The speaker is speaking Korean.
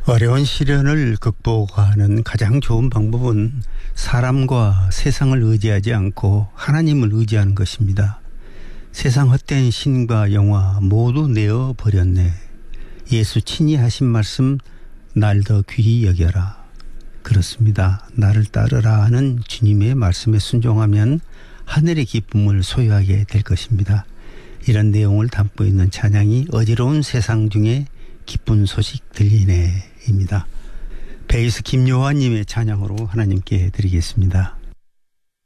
어려운 시련을 극복하는 가장 좋은 방법은 사람과 세상을 의지하지 않고 하나님을 의지하는 것입니다. 세상 헛된 신과 영화 모두 내어버렸네. 예수 친히 하신 말씀 날 더 귀히 여겨라. 그렇습니다. 나를 따르라 하는 주님의 말씀에 순종하면 하늘의 기쁨을 소유하게 될 것입니다. 이런 내용을 담고 있는 찬양이 어지러운 세상 중에 기쁜 소식 들리네입니다. 베이스 김요한님의 찬양으로 하나님께 드리겠습니다.